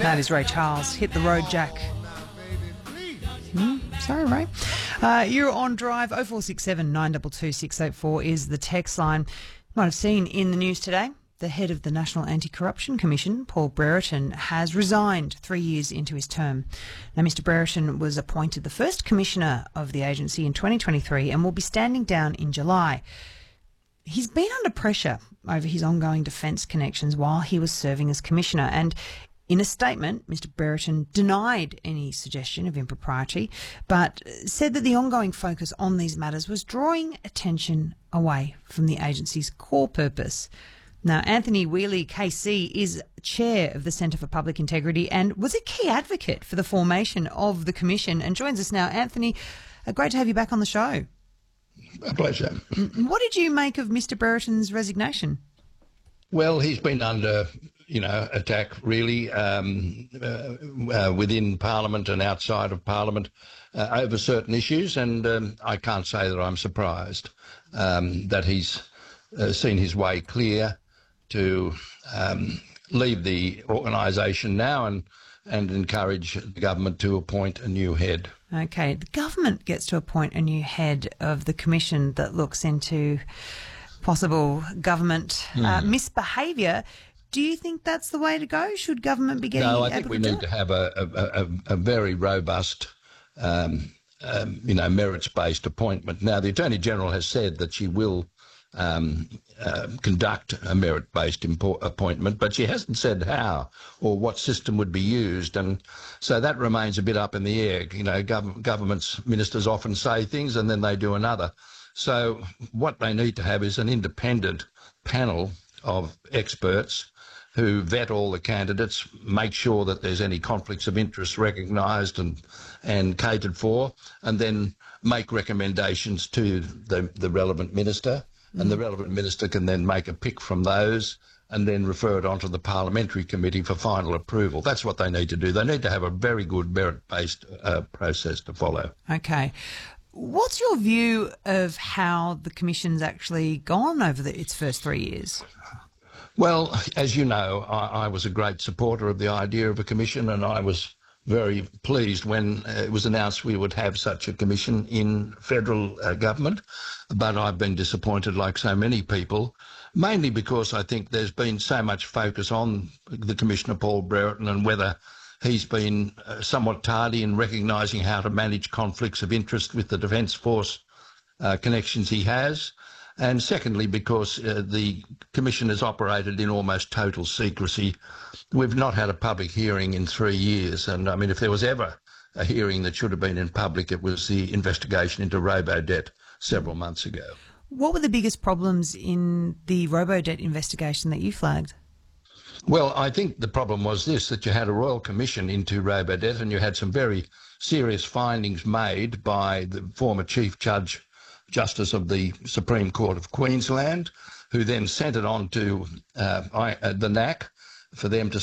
That is Ray Charles. Hit the road, Jack. Sorry, Ray. You're on Drive. 0467 922 684 is the text line. You might have seen in the news today, the head of the National Anti-Corruption Commission, Paul Brereton, has resigned 3 years into his term. Now, Mr Brereton was appointed the first commissioner of the agency in 2023 and will be standing down in July. He's been under pressure over his ongoing defence connections while he was serving as commissioner, and in a statement, Mr Brereton denied any suggestion of impropriety, but said that the ongoing focus on these matters was drawing attention away from the agency's core purpose. Now, Anthony Wheely, KC, is chair of the Centre for Public Integrity and was a key advocate for the formation of the commission and joins us now. Anthony, great to have you back on the show. A pleasure. What did you make of Mr Brereton's resignation? Well, he's been under, attack really within Parliament and outside of Parliament over certain issues, and I can't say that I'm surprised that he's seen his way clear to leave the organisation now and encourage the government to appoint a new head. Okay, the government gets to appoint a new head of the commission that looks into possible government misbehaviour. Do you think that's the way to go? Should government be getting? No, I think we need to have a very robust, merits-based appointment. Now, the Attorney General has said that she will conduct a merit-based appointment, but she hasn't said how or what system would be used, and so that remains a bit up in the air. Government's ministers often say things and then they do another. So what they need to have is an independent panel of experts who vet all the candidates, make sure that there's any conflicts of interest recognised and catered for, and then make recommendations to the relevant minister. And the relevant minister can then make a pick from those and then refer it on to the parliamentary committee for final approval. That's what they need to do. They need to have a very good merit-based process to follow. Okay. What's your view of how the commission's actually gone over its first 3 years? Well, as you know, I was a great supporter of the idea of a commission, and I was very pleased when it was announced we would have such a commission in federal government. But I've been disappointed, like so many people, mainly because I think there's been so much focus on the Commissioner Paul Brereton and whether he's been somewhat tardy in recognising how to manage conflicts of interest with the Defence Force connections he has. And secondly, because the Commission has operated in almost total secrecy. We've not had a public hearing in 3 years. And I mean, if there was ever a hearing that should have been in public, it was the investigation into Robodebt several months ago. What were the biggest problems in the Robodebt investigation that you flagged? Well, I think the problem was this, that you had a Royal Commission into Robodebt and you had some very serious findings made by the former Chief Justice of the Supreme Court of Queensland, who then sent it on to the NAC for them to